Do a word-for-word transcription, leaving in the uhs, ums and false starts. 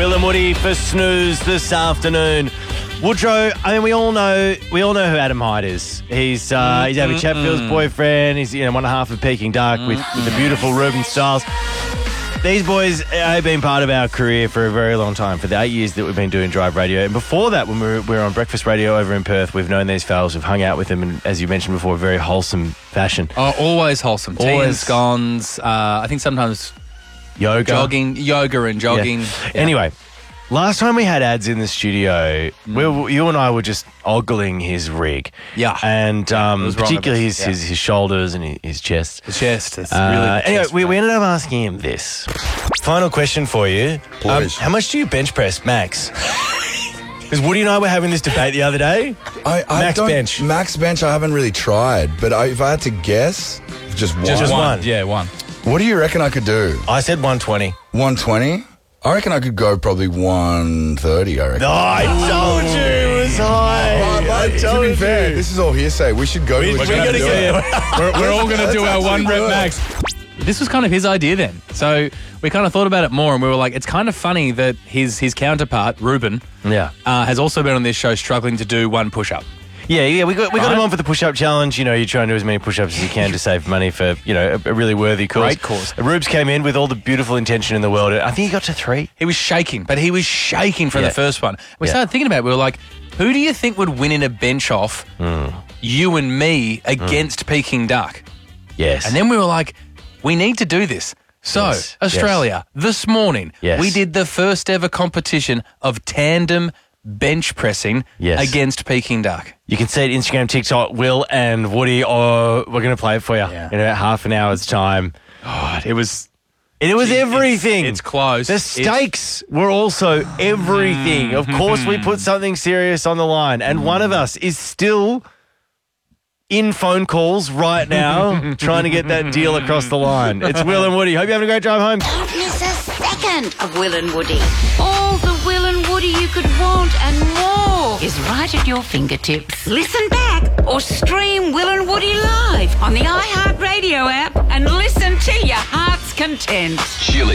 Will and Woody for Snooze this afternoon. Woodrow, I mean, we all know we all know who Adam Hyde is. He's uh, he's Abby Chatfield's boyfriend. He's you know one half of Peking Duck with, with the beautiful Ruben Stiles. These boys have been part of our career for a very long time, for the eight years that we've been doing Drive Radio. And before that, when we were, we were on Breakfast Radio over in Perth, we've known these fellas. We've hung out with them, and as you mentioned before, very wholesome fashion. Oh, always wholesome. Tea Always. and scones. Uh, I think sometimes Yoga. jogging, yoga and jogging. Yeah. Yeah. Anyway, last time we had ads in the studio, we were, you and I were just ogling his rig. Yeah. And um, it was wrong of particularly us. his, Yeah. his, his shoulders and his, his chest. The chest. It's Uh, really the anyway, chest, we, we mate. ended up asking him this. Final question for you. Um, Please. how much do you bench press, Max? Because Woody and I were having this debate the other day. I, I Max don't- bench. Max bench, I haven't really tried, but I, if I had to guess, just one. Just one. Yeah, one. What do you reckon I could do? I said one twenty. one twenty? I reckon I could go probably one thirty, I reckon. Oh, I told you it was high. But- but I to told be you. fair, this is all hearsay. We should go We- to a we're gym gonna and do go- it. We're, we're all going to That's do our actually one rep good. max. This was kind of his idea then. So we kind of thought about it more and we were like, it's kind of funny that his his counterpart, Ruben, Yeah. uh, has also been on this show struggling to do one push-up. Yeah, yeah, we got we got Right. him on for the push-up challenge. You know, you try and do as many push-ups as you can to save money for, you know, a, a really worthy cause. Great cause. Rubes came in with all the beautiful intention in the world. I think he got to three. He was shaking, but he was shaking for Yeah. the first one. We Yeah. started thinking about it. We were like, who do you think would win in a bench off, you and me, against Peking Duck? Yes. And then we were like, we need to do this. So, Yes, Australia, this morning, Yes. we did the first ever competition of tandem bench pressing Yes. against Peking Duck. you can see it Instagram, TikTok, Will and Woody. Oh, we're going to play it for you Yeah. in about half an hour's time. God, it was... And it was It's- everything. It's close. The It's- stakes were also everything. Of course, we put something serious on the line, and one of us is still in phone calls right now trying to get that deal across the line. It's Will and Woody. Hope you're having a great drive home. Don't miss a second of Will and Woody. All the Will and Woody you could want and more is right at your fingertips. Listen back or stream Will and Woody live on the iHeartRadio app and listen to your heart's content.